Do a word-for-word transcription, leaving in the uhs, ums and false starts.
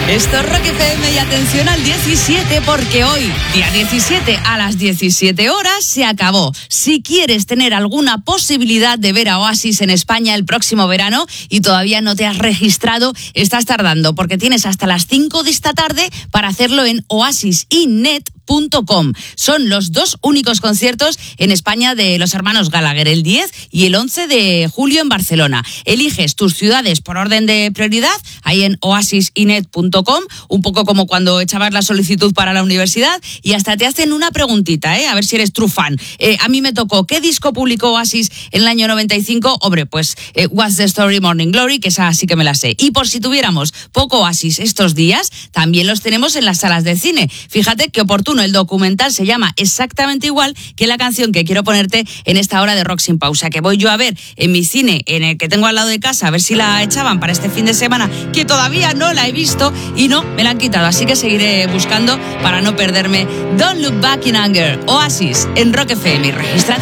Esto es Rock F M y atención al diecisiete, porque hoy, día diecisiete, a las diecisiete horas, se acabó. Si quieres tener alguna posibilidad de ver a Oasis en España el próximo verano y todavía no te has registrado, estás tardando, porque tienes hasta las cinco de esta tarde para hacerlo en oasis y net punto com. Son los dos únicos conciertos en España de los hermanos Gallagher, el diez y el once de julio en Barcelona. Eliges tus ciudades por orden de prioridad, ahí en oasis y net punto com, un poco como cuando echabas la solicitud para la universidad, y hasta te hacen una preguntita, ¿eh? A ver si eres true fan. Eh, a mí me tocó, ¿qué disco publicó Oasis en el año noventa y cinco? Hombre, pues eh, What's the Story, Morning Glory, que esa sí que me la sé. Y por si tuviéramos poco Oasis estos días, también los tenemos en las salas de cine. Fíjate qué oportuno. El documental se llama exactamente igual que la canción que quiero ponerte en esta hora de Rock Sin Pausa, que voy yo a ver en mi cine, en el que tengo al lado de casa, a ver si la echaban para este fin de semana, que todavía no la he visto y no, me la han quitado, así que seguiré buscando para no perderme Don't Look Back in Anger, Oasis en Rock F M. Regístrate.